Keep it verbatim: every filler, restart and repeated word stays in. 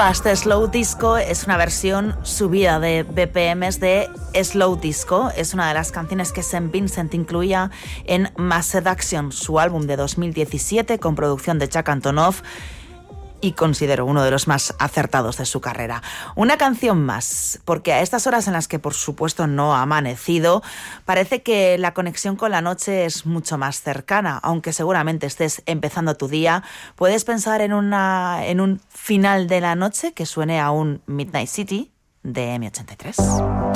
Fast Slow Disco es una versión subida de B P Ms de Slow Disco. Es una de las canciones que Saint Vincent incluía en Mass Seduction, su álbum de dos mil diecisiete con producción de Chuck Antonoff, y considero uno de los más acertados de su carrera. Una canción más, porque a estas horas en las que por supuesto no ha amanecido, parece que la conexión con la noche es mucho más cercana. Aunque seguramente estés empezando tu día, puedes pensar en, una, en un final de la noche que suene a un Midnight City de eme ochenta y tres.